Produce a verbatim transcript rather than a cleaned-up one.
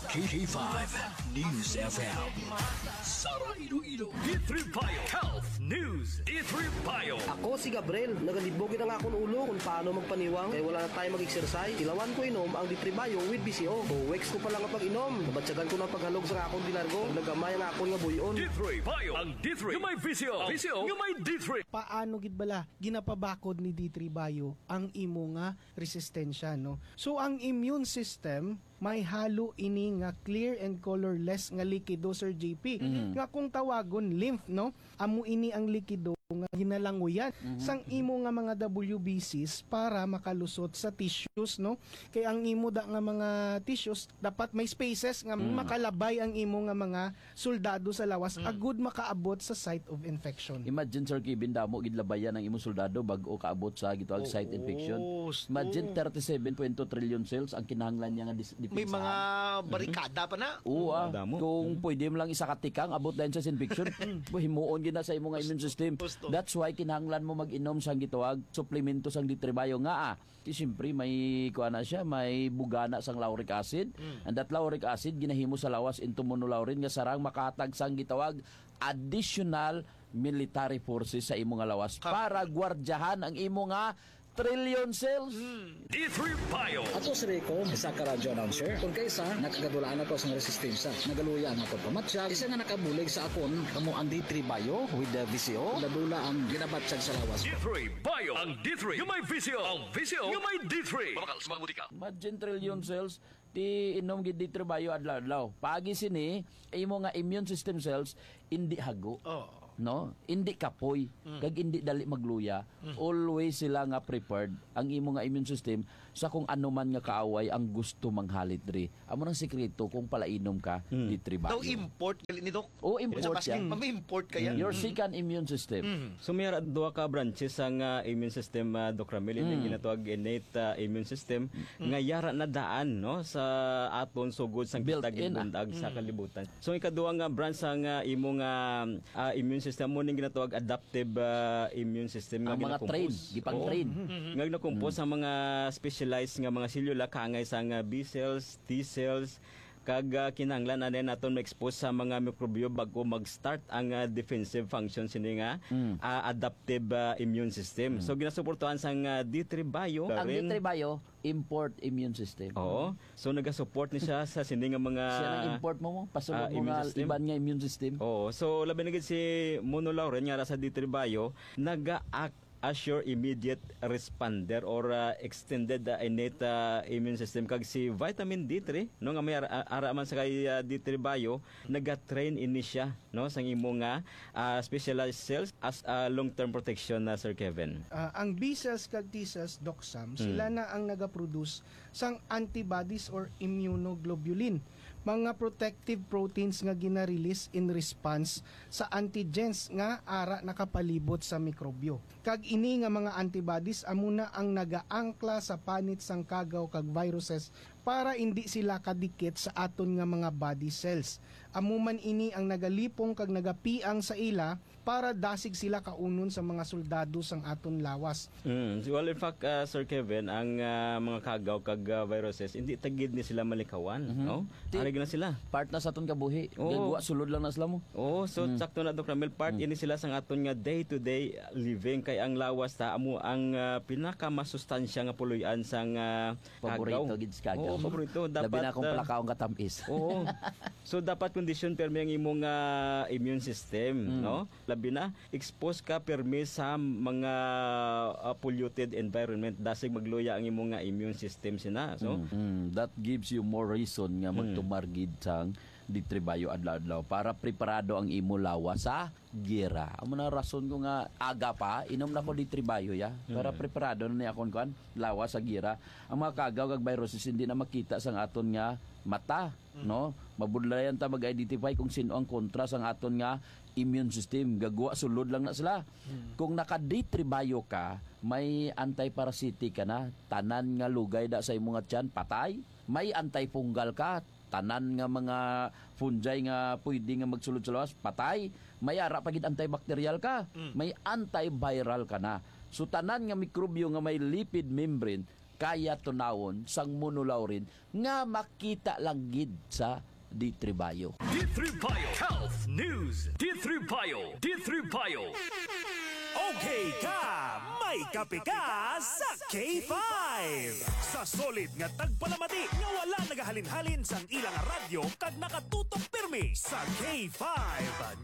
K five News F M. Sara Iloilo. D three Bio Health News. D three Bio. Ako si Gabriel. Nagalibogin ang akong ulo kung paano magpaniwang. Eh wala na tayo mag-exercise. Ilawan ko inom ang D three Bio with B C O. O weeks ko pa lang ang pag-inom. Nabatsagan ko ng paghalog sa akong dinargo. Nagamay ang akong nga buyon. D three Bio. Ang D three. Yung may V C O. V C O. Yung may D three. Paano gid bala ginapabakod ni D three Bio ang imo nga resistensya, no? So ang immune system may halo ini nga clear and colorless nga likido, Sir J P. Mm-hmm. Nga kung tawagon lymph, no? Amo ini ang likido nga ginalanguyan mm-hmm. sang imo nga mga W B Cs para makalusot sa tissues, no? Kay ang imo da nga mga tissues dapat may spaces nga mm. makalabay ang imo nga mga soldado sa lawas mm. agud makaabot sa site of infection. Imagine, Sir Kevin, damo gid labayan ang imong soldado bag-o kaabot sa gitawag oh, site infection. Oh, Imagine thirty-seven point two trillion cells ang kinahanglan niya nga dis- may mga barikada pa na. Oo, ah. Kung pwede mo lang isa katikang abot dahil sa infection, himuon gid na sa imong nga immune system. That's why kinahanglan mo mag-inom sang gitawag suplemento sang D three Bio nga ah. Di siyempre may kuha na siya, may bugana sang lauric acid. Mm. And that lauric acid ginahimo sa lawas into monolaurin nga sarang makatag sang gitawag additional military forces sa imo nga lawas para gwardyahan ang imo nga trillion cells. Hmm. D three Bio. Ato si Rico, isa ka radyo announcer. Kung kaysa, nakagadulaan na to sa resistensya. Nagaluya na to pamatsyag. Isa nga nakabulig sa akon, kamo ang D three Bio with the V C O. Ladula ang ginabatsyag sa lawas. D three Bio. Ang D three. Yung may V C O. Ang V C O. Yung may D three. Pamakal sa mga butika. Imagine trillion cells ti inom gid D three Bio adlaw-adlaw. Pagi sini imo nga immune system cells indi hago. Oh. No, hindi kapoy, mm. kag hindi dali magluya. Mm. Always sila nga prepared ang imo nga immune system sa kung ano man nga kaaway ang gusto manghalit diri. Amo nang sekreto kung palainom ka mm. D three Bio. Daw import gali ni Dok. Oh, import yan. May import kaya. Mm. Your second immune system. Mm. So may duha ka branches ang uh, immune system, uh, Doc Ramil, mm. ginatawag innate uh, immune system mm. nga yara na daan, no, sa aton sugod sang kitag-bundag sa kalibutan. So ikaduha nga branch ang uh, imo nga uh, immune system mo ning ginatawag adaptive uh, immune system nga mga train, gipang train. Mm-hmm. Nga ginakompose mm-hmm. ang mga specialized nga mga selula kangay sa nga B cells, T cells, kag uh, kinahanglan na din naton ma-expose sa mga mikrobyo bago mag-start ang uh, defensive function sini nga mm. uh, adaptive uh, immune system. Mm. So ginasuportuhan sang uh, D three Bio. Ang D three Bio import immune system. Oo. So nagasupport ni siya sa sini nga mga siya nang import mo mo pasulod uh, mo nga iban nga immune system. Oo. So labi na gid si monolaurin nga sa D three Bio naga-act as your immediate responder or uh, extended uh, innate uh, immune system. Kag si vitamin D three no nga may ara, ara man sa kay uh, D three Bio naga-train ini siya no sang imo nga uh, specialized cells as uh, long-term protection na uh, Sir Kevin. Uh, ang B cells kag T cells, Doc Sam, hmm. sila na ang naga-produce sang antibodies or immunoglobulin, mga protective proteins nga gina-release in response sa antigens nga ara nakapalibot sa mikrobyo. Kag ini nga mga antibodies amuna ang nagaangkla sa panit sang kagaw kag viruses para hindi sila kadikit sa aton nga mga body cells. Amuman ini ang nagalipong kag nagapiang sa ila para dasig sila kaunon sa mga soldado sang aton lawas. Mm. Well, in fact, uh, Sir Kevin, ang uh, mga kagaw kag uh, viruses hindi tagid ni sila malikawan, mm-hmm. no? Arig na sila. Part na sa aton kabuhi. Oh. Gagwa sulod lang na sila mo. Oh, so mm. sakto na Doc Ramil, part mm. ini sila sang aton nga day-to-day living kay ang lawas ta amo ang uh, pinakamasustansya nga puloy-an sang uh, paborito gid sa kagaw. Oh, paborito. Dapat labi na akong uh, palakaong katamis. Oo. So dapat condition permi ang imong uh, immune system, mm. no? Labi na expose ka permi sa mga uh, polluted environment dasig magluya ang imong nga immune system sina. So mm. Mm. that gives you more reason nga magtumargid sang D three Bio adlaw-adlaw para preparado ang imo lawas sa gera. Amo na rason ko nga aga pa inom na ko D three Bio ya para preparado na ni akon kan lawas sa gera. Ang mga kagaw kag viruses hindi na makita sang aton nga mata, no? Mabudlayan ta mag-identify kung sino ang kontra sang aton nga immune system. Gagwa sulod lang na sila. Hmm. Kung naka D three Bio ka, may anti-parasitic ka na, tanan nga lugay da sa imong tiyan patay. May antifungal ka, tanan nga mga fungi nga pwede nga magsulod sa lawas, patay. May ara pagid antibacterial ka, mm. may antiviral ka na. So tanan nga mikrobyo nga may lipid membrane, kaya tunawon sang monolaurin nga makita lang gid sa D three Bio. D three Bio Health News. D three Bio. D three Bio. Okay ka, may kape ka sa K five. Sa solid nga tagpalamati nga wala nagahalin-halin sang ilang radyo kag nakatutok pirmi sa K five.